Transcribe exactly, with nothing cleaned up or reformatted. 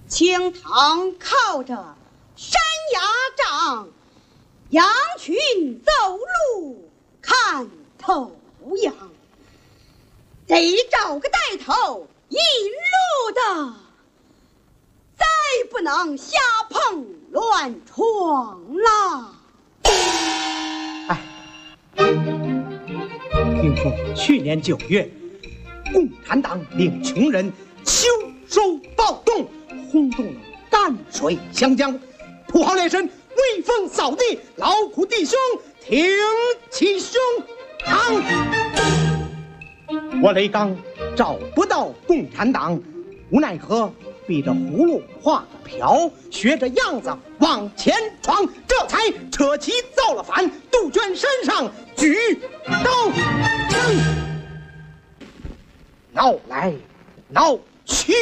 青塘靠着山崖上，羊群走路看头羊，得找个带头引路的，再不能瞎碰乱闯了。 哎，听说去年九月，共产党领穷人秋收暴动，轰动了淡水湘江，土豪劣绅威风扫地，劳苦弟兄挺起胸膛。我雷刚找不到共产党，无奈何闭着葫芦画着瓢，学着样子往前闯，这才扯旗造了反，杜鹃山上举刀枪，闹来闹去。